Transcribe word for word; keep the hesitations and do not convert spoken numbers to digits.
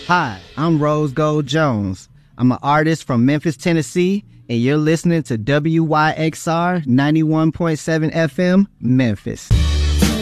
Hi, I'm Rose Gold Jones. I'm an artist from Memphis, Tennessee, and you're listening to W Y X R ninety-one point seven F M, Memphis.